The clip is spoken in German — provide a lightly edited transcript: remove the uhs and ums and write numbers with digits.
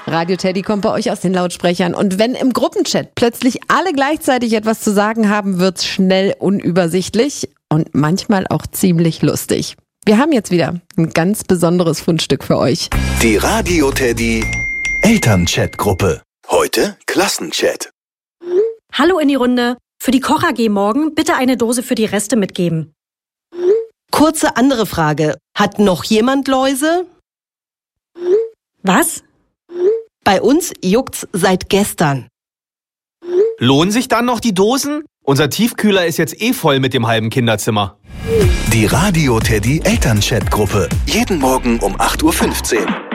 Radio Teddy kommt bei euch aus den Lautsprechern. Und wenn im Gruppenchat plötzlich alle gleichzeitig etwas zu sagen haben, wird's schnell unübersichtlich und manchmal auch ziemlich lustig. Wir haben jetzt wieder ein ganz besonderes Fundstück für euch. Die Radio Teddy Elternchat-Gruppe. Heute Klassenchat. Hallo in die Runde. Für die Koch AG morgen bitte eine Dose für die Reste mitgeben. Kurze andere Frage. Hat noch jemand Läuse? Was? Bei uns juckt's seit gestern. Lohnen sich dann noch die Dosen? Unser Tiefkühler ist jetzt voll mit dem halben Kinderzimmer. Die Radio Teddy Elternchat-Gruppe. Jeden Morgen um 8:15 Uhr.